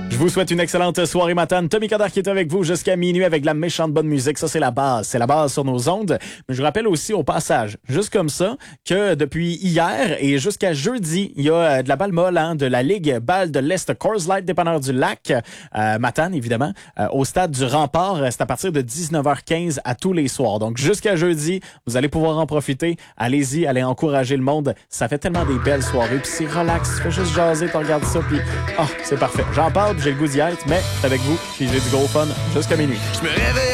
Je vous souhaite une excellente soirée matane. Tommy Coderre qui est avec vous jusqu'à minuit avec de la méchante bonne musique. Ça, c'est la base. C'est la base sur nos ondes. Mais je rappelle aussi au passage, juste comme ça, que depuis hier et jusqu'à jeudi, il y a de la balle molle de la Ligue Balle de l'Est Coors Light Dépanneur du Lac, matane évidemment, au stade du Rempart. C'est à partir de 19h15 à tous les soirs. Donc jusqu'à jeudi, vous allez pouvoir en profiter. Allez-y, allez encourager le monde. Ça fait tellement des belles soirées. Puis c'est relax, tu fais juste jaser, tu regardes ça, puis c'est parfait. J'en parle, puis j'ai le goût d'y être, mais c'est avec vous, puis j'ai du gros fun jusqu'à minuit. Je me réveille